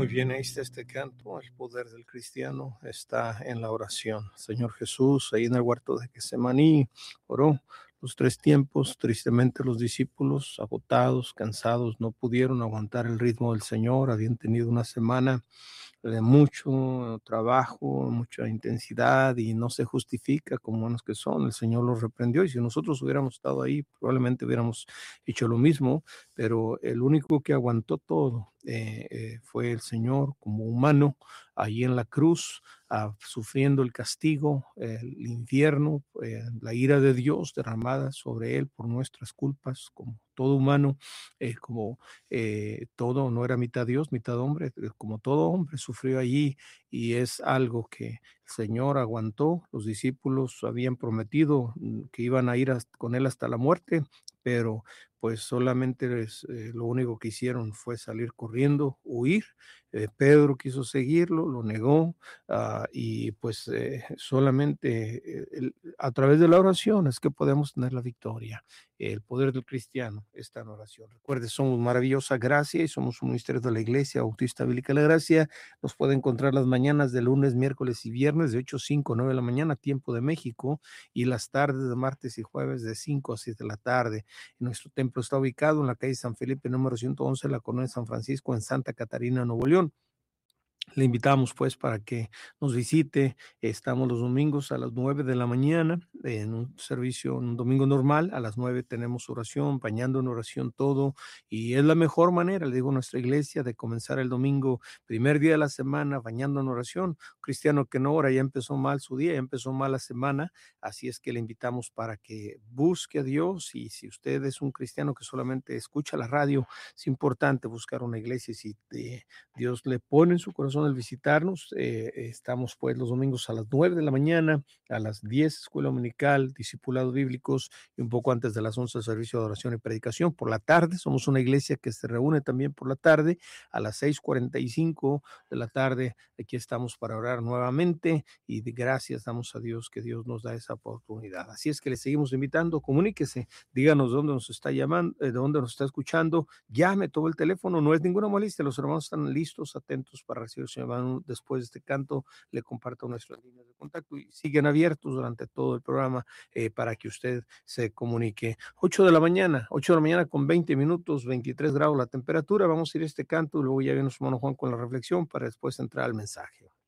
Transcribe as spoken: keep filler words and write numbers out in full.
Muy bien, ahí está este canto. El poder del cristiano está en la oración. Señor Jesús, ahí en el huerto de Getsemaní, oró los tres tiempos. Tristemente los discípulos, agotados, cansados, no pudieron aguantar el ritmo del Señor. Habían tenido una semana de mucho trabajo, mucha intensidad, y no se justifica como buenos que son. El Señor los reprendió, y si nosotros hubiéramos estado ahí, probablemente hubiéramos hecho lo mismo, pero el único que aguantó todo eh, eh, fue el Señor como humano, ahí en la cruz, ah, sufriendo el castigo, eh, el infierno, eh, la ira de Dios derramada sobre él por nuestras culpas, como todo humano, eh, como eh, todo, no era mitad Dios, mitad hombre, eh, como todo hombre sufrió allí, y es algo que el Señor aguantó. Los discípulos habían prometido mm, que iban a ir hasta- con él hasta la muerte, pero pues solamente es, eh, lo único que hicieron fue salir corriendo, huir. Eh, Pedro quiso seguirlo, lo negó, ah, y pues eh, solamente eh, el- a través de la oración es que podemos tener la victoria. El poder del cristiano está en oración. Recuerde, somos Maravillosa Gracia y somos un ministerio de la Iglesia Bautista Bíblica de la Gracia. Nos puede encontrar las mañanas de lunes, miércoles y viernes de ocho a cinco, nueve de la mañana, tiempo de México, y las tardes de martes y jueves de cinco a seis de la tarde. Nuestro templo está ubicado en la calle San Felipe, número ciento once, en la colonia San Francisco, en Santa Catarina, Nuevo León. Le invitamos pues para que nos visite. Estamos los domingos a las nueve de la mañana en un servicio, un domingo normal. A las nueve tenemos oración, bañando en oración todo, y es la mejor manera, le digo, nuestra iglesia, de comenzar el domingo, primer día de la semana, bañando en oración. Un cristiano que no ora ya empezó mal su día, ya empezó mal la semana. Así es que le invitamos para que busque a Dios. Y si usted es un cristiano que solamente escucha la radio, es importante buscar una iglesia. Si te Dios le pone en su corazón el visitarnos, eh, estamos pues los domingos a las nueve de la mañana, a las diez escuela dominical, discipulados bíblicos, y un poco antes de las once servicio de oración y predicación. Por la tarde somos una iglesia que se reúne también por la tarde a las seis cuarenta y cinco de la tarde. Aquí estamos para orar nuevamente, y de gracias damos a Dios que Dios nos da esa oportunidad. Así es que le seguimos invitando, comuníquese, díganos dónde nos está llamando, eh, de dónde nos está escuchando, llame, todo el teléfono, no es ninguna molestia. Los hermanos están listos, atentos para recibir su llamado. Después de este canto, le comparto nuestras líneas de contacto, y siguen abiertos durante todo el programa, eh, para que usted se comunique. ocho de la mañana, ocho de la mañana con veinte minutos, veintitrés grados la temperatura. Vamos a ir a este canto y luego ya viene su hermano Juan con la reflexión para después entrar al mensaje.